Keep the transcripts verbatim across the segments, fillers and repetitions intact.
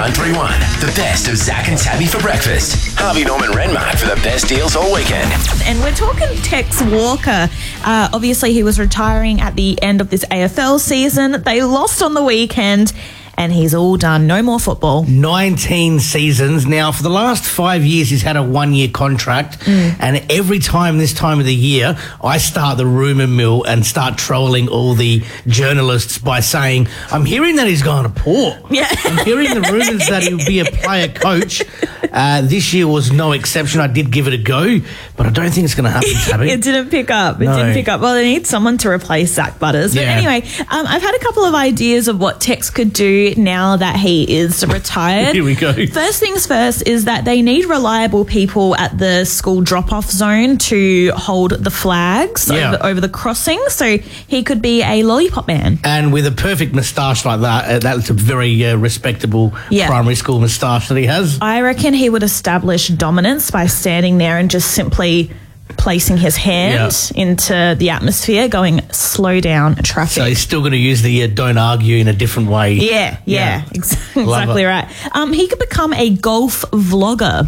nine three one. The best of Zach and Tabby for breakfast. Harvey Norman Renmark for the best deals all weekend. And we're talking Tex Walker. Uh, obviously, he was retiring at the end of this A F L season. They lost on the weekend. And he's all done. No more football. nineteen seasons. Now, for the last five years, he's had a one-year contract. Mm. And every time this time of the year, I start the rumour mill and start trolling all the journalists by saying, I'm hearing that he's going to Port. Yeah. I'm hearing the rumours that he'll be a player coach. Uh, this year was no exception. I did give it a go, but I don't think it's going to happen, Tabby. It didn't pick up. It No. didn't pick up. Well, they need someone to replace Zach Butters. But Yeah. anyway, um, I've had a couple of ideas of what Tex could do now that he is retired. Here we go. First things first is that they need reliable people at the school drop-off zone to hold the flags Yeah. over, over the crossing. So he could be a lollipop man. And with a perfect moustache like that, uh, that's a very uh, respectable Yeah. primary school moustache that he has. I reckon he would establish dominance by standing there and just simply placing his hand Yeah. into the atmosphere, going, slow down traffic. So he's still going to use the uh, don't argue in a different way. Yeah, yeah, Yeah. ex- Love exactly it. right. Um, he could become a golf vlogger.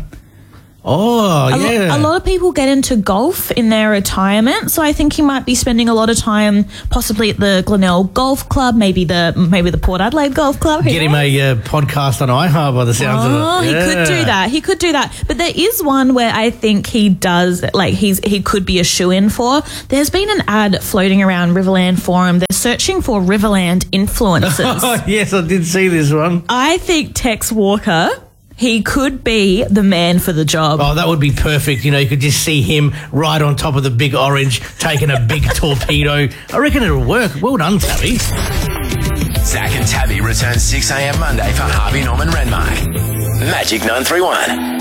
Oh, A, lo- yeah. a lot of people get into golf in their retirement, so I think he might be spending a lot of time possibly at the Glenelg Golf Club, maybe the maybe the Port Adelaide Golf Club. Who Get him knows? a uh, podcast on iHeart by the sounds Oh, of it. he could Yeah. do that. He could do that. But there is one where I think he does, like, he's he could be a shoe-in for. There's been an ad floating around Riverland Forum. They're searching for Riverland influencers. Oh, yes, I did see this one. I think Tex Walker, he could be the man for the job. Oh, that would be perfect. You know, you could just see him right on top of the big orange, taking a big torpedo. I reckon it'll work. Well done, Tabby. Zach and Tabby return six a.m. Monday for Harvey Norman Renmark. Magic nine three one.